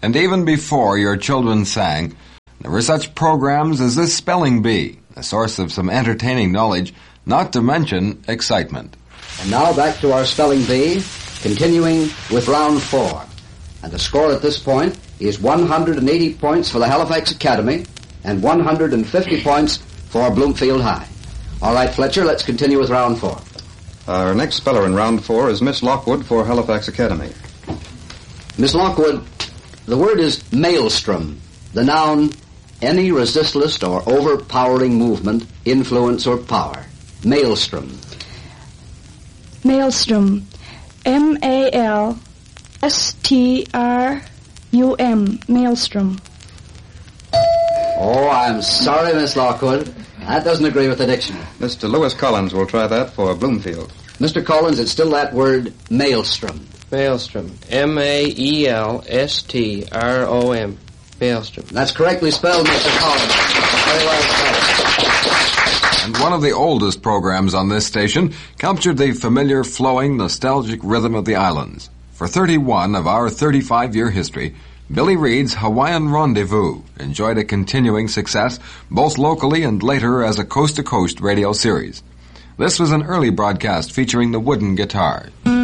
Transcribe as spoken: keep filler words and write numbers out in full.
And even before your children sang, there were such programs as this Spelling Bee, a source of some entertaining knowledge, not to mention excitement. And now back to our Spelling Bee, continuing with round four. And the score at this point is one hundred eighty points for the Halifax Academy and one hundred fifty points for Bloomfield High. All right, Fletcher, let's continue with round four. Our next speller in round four is Miss Lockwood for Halifax Academy. Miss Lockwood, the word is maelstrom. The noun, any resistless or overpowering movement, influence, or power. Maelstrom. Maelstrom. M A L S T R U M. Maelstrom. Oh, I'm sorry, Miss Lockwood. That doesn't agree with the dictionary. Mister Lewis Collins will try that for Bloomfield. Mister Collins, it's still that word, maelstrom. Maelstrom. M A E L S T R O M. Maelstrom. That's correctly spelled, Mister Collins. Very well spelled. And one of the oldest programs on this station captured the familiar, flowing, nostalgic rhythm of the islands. For thirty-one of our thirty-five-year history, Billy Reed's Hawaiian Rendezvous enjoyed a continuing success, both locally and later as a coast-to-coast radio series. This was an early broadcast featuring the wooden guitar.